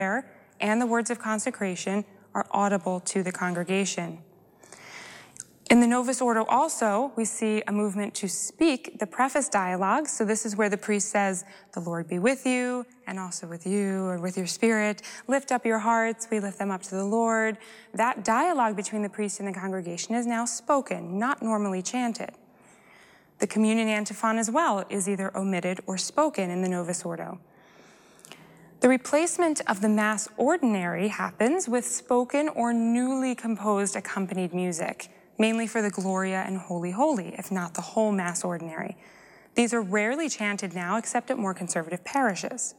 prayer and the words of consecration are audible to the congregation. In the Novus Ordo also, we see a movement to speak the preface dialogue. So this is where the priest says, "The Lord be with you, and also with you, or with your spirit. Lift up your hearts, we lift them up to the Lord." That dialogue between the priest and the congregation is now spoken, not normally chanted. The communion antiphon as well is either omitted or spoken in the Novus Ordo. The replacement of the Mass Ordinary happens with spoken or newly composed accompanied music, mainly for the Gloria and Holy Holy, if not the whole Mass Ordinary. These are rarely chanted now except at more conservative parishes.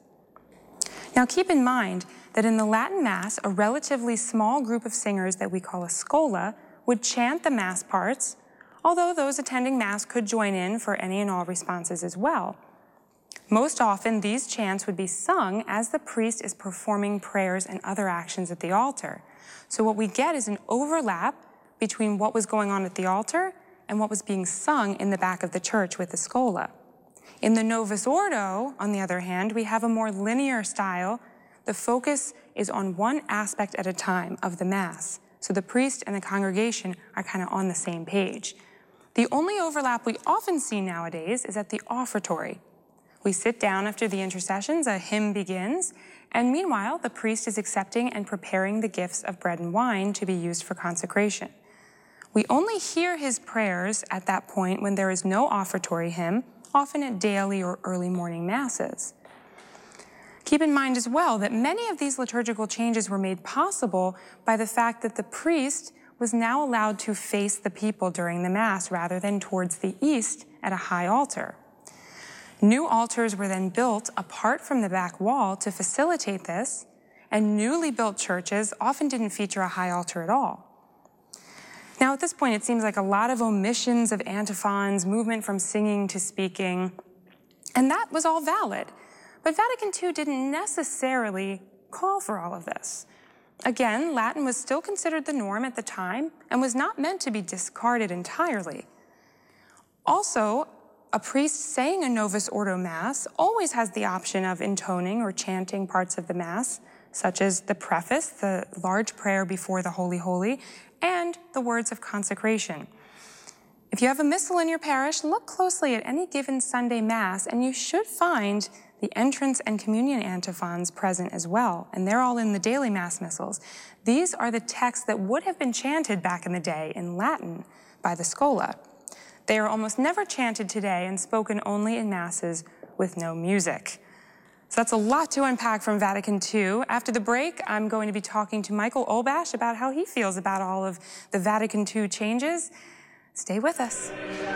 Now keep in mind that in the Latin Mass, a relatively small group of singers that we call a schola would chant the Mass parts, although those attending Mass could join in for any and all responses as well. Most often, these chants would be sung as the priest is performing prayers and other actions at the altar. So what we get is an overlap between what was going on at the altar and what was being sung in the back of the church with the schola. In the Novus Ordo, on the other hand, we have a more linear style. The focus is on one aspect at a time of the Mass. So the priest and the congregation are kind of on the same page. The only overlap we often see nowadays is at the offertory. We sit down after the intercessions, a hymn begins, and meanwhile, the priest is accepting and preparing the gifts of bread and wine to be used for consecration. We only hear his prayers at that point when there is no offertory hymn, often at daily or early morning masses. Keep in mind as well that many of these liturgical changes were made possible by the fact that the priest was now allowed to face the people during the Mass rather than towards the east at a high altar. New altars were then built apart from the back wall to facilitate this, and newly built churches often didn't feature a high altar at all. Now, at this point, it seems like a lot of omissions of antiphons, movement from singing to speaking, and that was all valid. But Vatican II didn't necessarily call for all of this. Again, Latin was still considered the norm at the time and was not meant to be discarded entirely. Also, a priest saying a Novus Ordo Mass always has the option of intoning or chanting parts of the Mass, such as the preface, the large prayer before the Holy Holy, and the words of consecration. If you have a missal in your parish, look closely at any given Sunday Mass, and you should find the entrance and communion antiphons present as well, and they're all in the daily Mass missals. These are the texts that would have been chanted back in the day in Latin by the schola. They are almost never chanted today and spoken only in Masses with no music. So that's a lot to unpack from Vatican II. After the break, I'm going to be talking to Michael Olbash about how he feels about all of the Vatican II changes. Stay with us.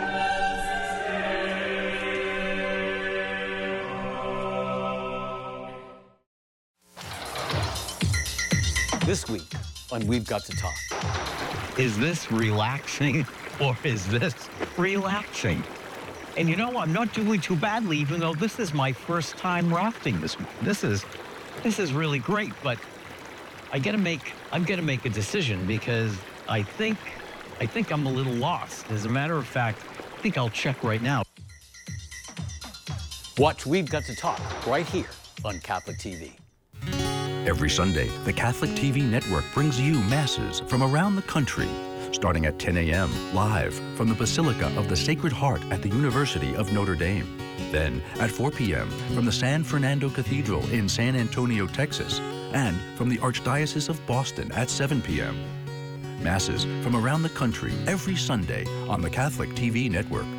This week on We've Got to Talk. Is this relaxing or is this relapsing? And you know, I'm not doing too badly, even though this is my first time rafting this week. This is really great, but I'm gonna make a decision because I think I'm a little lost. As a matter of fact, I think I'll check right now. Watch We've Got to Talk right here on Catholic TV. Every Sunday, the Catholic TV network brings you masses from around the country, starting at 10 a.m. live from the Basilica of the Sacred Heart at the University of Notre Dame. Then at 4 p.m. from the San Fernando Cathedral in San Antonio, Texas, and from the Archdiocese of Boston at 7 p.m. Masses from around the country every Sunday on the Catholic TV network.